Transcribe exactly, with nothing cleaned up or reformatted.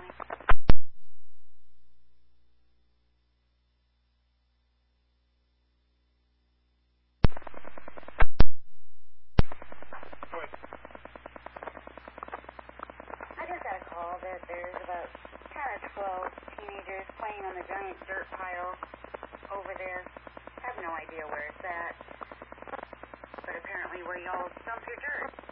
County. I just got a call that there's about ten or twelve teenagers playing on the giant dirt pile over there. I have no idea where it's at, but apparently where y'all dump your dirt.